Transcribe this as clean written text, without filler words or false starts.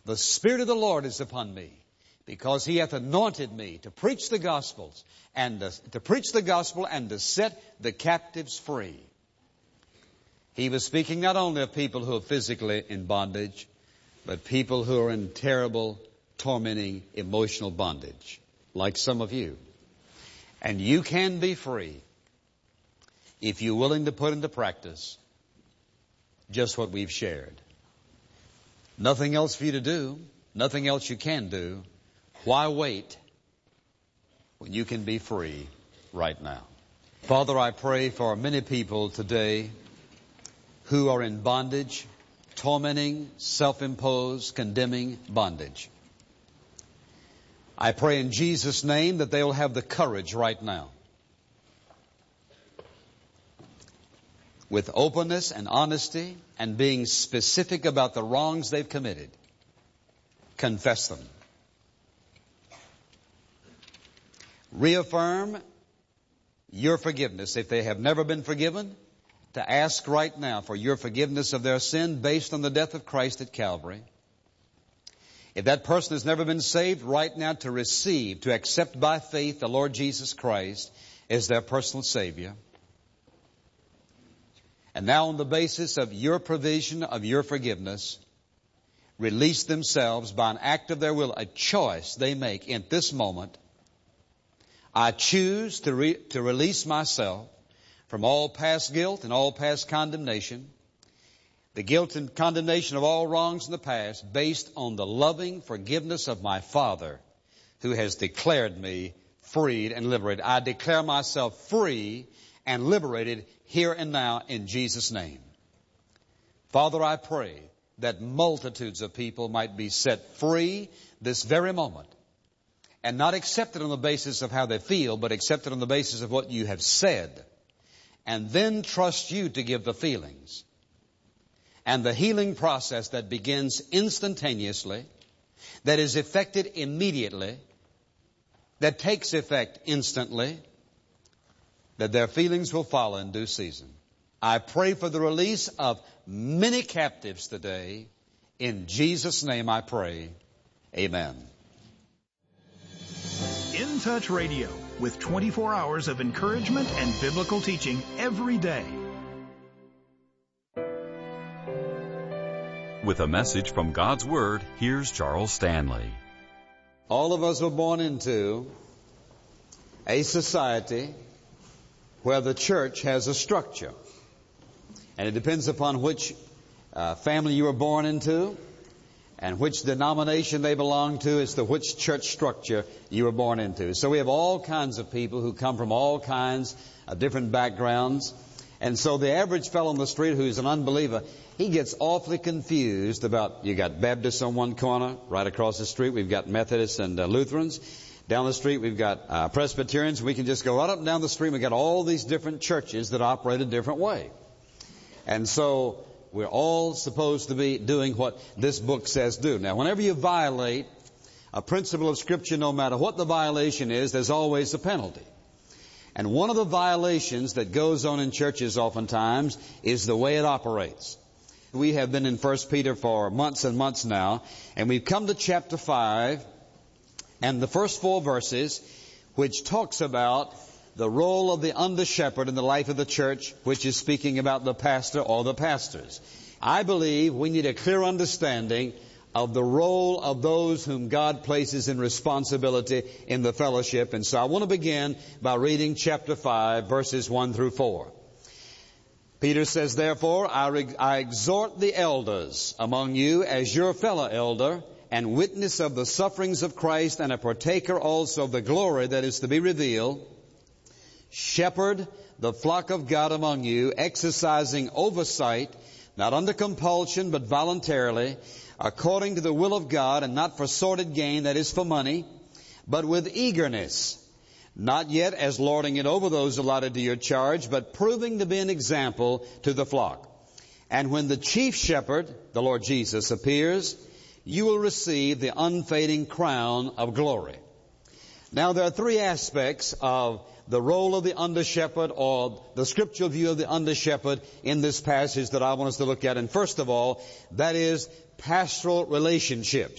the Spirit of the Lord is upon me, because He hath anointed me to preach the gospels and to set the captives free. He was speaking not only of people who are physically in bondage, but people who are in terrible, tormenting, emotional bondage, like some of you. And you can be free if you're willing to put into practice just what we've shared. Nothing else for you to do, nothing else you can do. Why wait when you can be free right now? Father, I pray for many people today who are in bondage, tormenting, self-imposed, condemning bondage. I pray in Jesus' name that they will have the courage right now, with openness and honesty and being specific about the wrongs they've committed, confess them. Reaffirm your forgiveness if they have never been forgiven, to ask right now for your forgiveness of their sin based on the death of Christ at Calvary. If that person has never been saved, right now to receive, to accept by faith the Lord Jesus Christ as their personal Savior. And now on the basis of your provision, of your forgiveness, release themselves by an act of their will, a choice they make in this moment. I choose to release myself from all past guilt and all past condemnation, the guilt and condemnation of all wrongs in the past, based on the loving forgiveness of my Father, who has declared me freed and liberated. I declare myself free and liberated here and now in Jesus' name. Father, I pray that multitudes of people might be set free this very moment, and not accepted on the basis of how they feel, but accepted on the basis of what you have said, and then trust you to give the feelings. And the healing process that begins instantaneously, that is effected immediately, that takes effect instantly, that their feelings will follow in due season. I pray for the release of many captives today. In Jesus' name I pray. Amen. In Touch Radio, with 24 hours of encouragement and biblical teaching every day. With a message from God's Word, here's Charles Stanley. All of us were born into a society where the church has a structure. And it depends upon which family you were born into and which denomination they belong to as to which church structure you were born into. So we have all kinds of people who come from all kinds of different backgrounds. And so the average fellow on the street who's an unbeliever, he gets awfully confused about, you got Baptists on one corner, right across the street we've got Methodists and Lutherans. Down the street we've got Presbyterians. We can just go right up and down the street and we've got all these different churches that operate a different way. And so we're all supposed to be doing what this book says do. Now, whenever you violate a principle of Scripture, no matter what the violation is, there's always a penalty. And one of the violations that goes on in churches oftentimes is the way it operates. We have been in 1 Peter for months and months now, and we've come to chapter 5 and the first 4 verses, which talks about the role of the under-shepherd in the life of the church, which is speaking about the pastor or the pastors. I believe we need a clear understanding of the role of those whom God places in responsibility in the fellowship. And so I want to begin by reading chapter 5, verses 1 through 4. Peter says, "Therefore I exhort the elders among you as your fellow elder and witness of the sufferings of Christ and a partaker also of the glory that is to be revealed. Shepherd the flock of God among you, exercising oversight, not under compulsion, but voluntarily, according to the will of God, and not for sordid gain, that is for money, but with eagerness, not yet as lording it over those allotted to your charge, but proving to be an example to the flock. And when the chief shepherd, the Lord Jesus, appears, you will receive the unfading crown of glory." Now, there are 3 aspects of the role of the under-shepherd, or the scriptural view of the under-shepherd, in this passage that I want us to look at. And first of all, that is pastoral relationships.